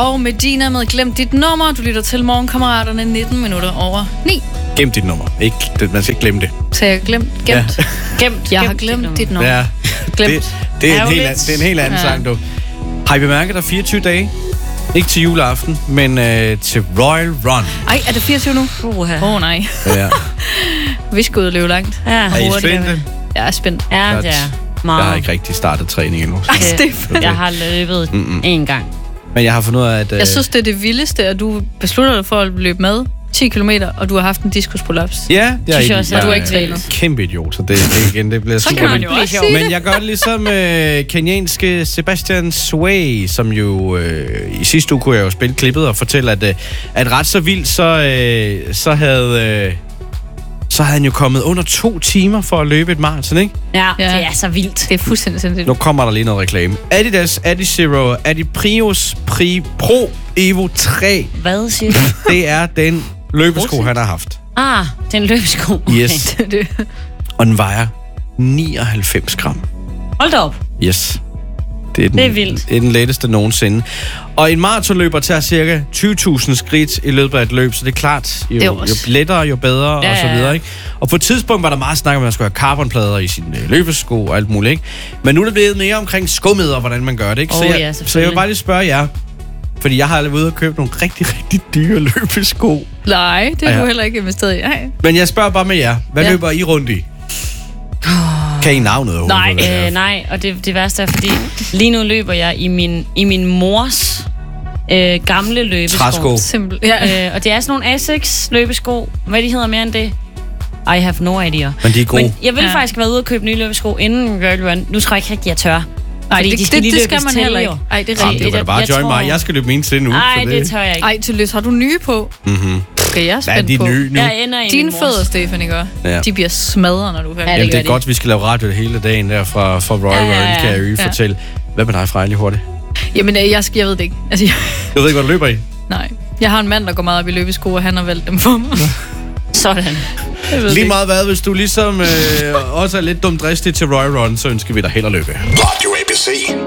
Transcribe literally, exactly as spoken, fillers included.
Og Medina med Glem dit nummer. Du lytter til Morgenkammeraterne nitten minutter over ni. Gem dit nummer. Ikke, man skal ikke glemme det. Så jeg glemt, gemt. Ja. Gemt. Jeg har glemt dit nummer. Ja. Glemt. Det, det, er en helt, det er en helt anden ja. sang, du. Har I bemærket, der er fireogtyve dage? Ikke til juleaften, men øh, til Royal Run. Ej, er det fireogtyve nu? Åh, uh, oh, nej. Ja. Vi skal ud og løbe langt. Ja. Er I spændte? Jeg er spændt. Ja, det er meget. Jeg har ikke rigtig startet træning endnu. Ej, Steffen. Jeg har løbet én gang. Men jeg har fundet ud af, at... Øh... Jeg synes, det er det vildeste, at du beslutter dig for at løbe med ti kilometer, og du har haft en diskusprolaps. Ja, jeg synes er, også, at du ikke trænet. Kæmpe idiot, så det, det, igen, det bliver så super kan man jo også sige det. Men jeg gør det ligesom øh, kenyanske Sebastian Sway, som jo øh, i sidste uge kunne jeg jo spille klippet og fortælle, at, øh, at ret så vildt, så, øh, så havde... Øh, så havde han jo kommet under to timer for at løbe et maraton, ikke? Ja, ja, det er så vildt. Det er fuldstændig sindssygt. Nu kommer der lige noget reklame. Adidas Adizero Adiprius Pri Pro Evo tre. Hvad siger du? Det er den løbesko, han har haft. Ah, det er en løbesko. Okay. Yes. Og den vejer nioghalvfems gram. Hold da op. Yes. Det er, den, det er vildt. Det er den letteste nogensinde. Og en maratonløber tager cirka tyve tusind skridt i løbet af et løb, så det er klart, jo, jo lettere, jo bedre, ja, og så videre. Ikke? Og på et tidspunkt var der meget snak om, at man skulle have carbonplader i sine løbesko og alt muligt. Ikke? Men nu er det blevet mere omkring skummet og hvordan man gør det. Ikke? Så, oh, jeg, ja, så jeg vil bare lige spørge jer, fordi jeg har aldrig været ude og købe nogle rigtig, rigtig dyre løbesko. Nej, det er ja. du heller ikke investeret i. Nej. Men jeg spørger bare med jer, hvad ja. løber I rundt i? Kan I navnet? Nej, øh, nej, og det, det værste er, fordi lige nu løber jeg i min, i min mors øh, gamle løbesko. Træsko. Simpel. Ja. Øh, og det er sådan nogle Asics løbesko. Hvad de hedder mere end det? I have no idea. Men de er gode. Men jeg ville ja. faktisk være ude og købe nye løbesko inden Royal Run. Nu tror jeg ikke rigtig, jeg tør. Nej, det, de skal det, lige det skal man til, heller ikke. Ej, det er rigtigt. Det var da bare join mig. Jeg skal løbe min til nu. Nej, det tør jeg ikke. Ej, tillykke. Har du nye på? Mhm. Okay, jeg er spændt Hvad er de på. nye nu? Jeg ender i Dine fødder, Stefan, ikke? Ja. De bliver smadret, når du er færdig. Ja, Jamen, det er godt, vi skal lave radio hele dagen der fra, fra Royal ja, ja, ja. Run, kan jeg jo ja. fortælle. Hvad med dig, Freja, lige hurtigt? Jamen, jeg, jeg, jeg ved det ikke. Altså, jeg... Du ved ikke, hvad du løber i? Nej. Jeg har en mand, der går meget op i løbesko, og han har valgt dem for mig. Sådan. Lige meget hvad, hvis du ligesom øh, også er lidt dumdristig til Royal Run, så ønsker vi dig held og lykke. Radio A B C.